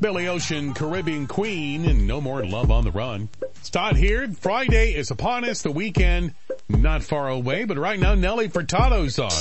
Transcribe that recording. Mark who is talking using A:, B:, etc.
A: Billy Ocean, Caribbean Queen, and No More Love on the Run. It's Todd here. Friday is upon us. The weekend not far away, but right now Nelly Furtado's on.